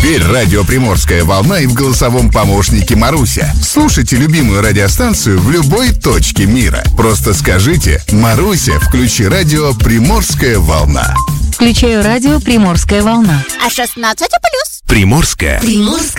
Теперь радио «Приморская волна» и в голосовом помощнике Маруся. Слушайте любимую радиостанцию в любой точке мира. Просто скажите: «Маруся, включи радио «Приморская волна». Включаю радио «Приморская волна». А 16+. Приморская.